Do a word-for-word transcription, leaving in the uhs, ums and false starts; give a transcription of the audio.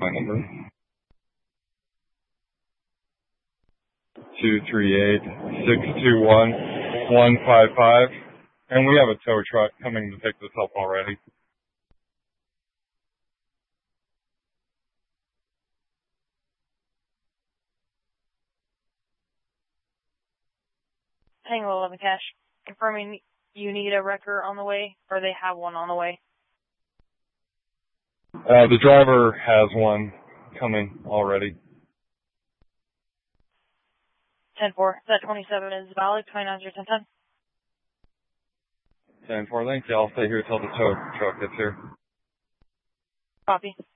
my number. two three eight, six two one, one five five. And we have a tow truck coming to pick this up already. Tango eleven Cash, confirming you need a wrecker on the way, or they have one on the way. Uh, the driver has one coming already. ten four, that twenty-seven is valid, twenty-nine zero ten ten. ten four, thank you. I'll stay here till the tow truck gets here. Copy.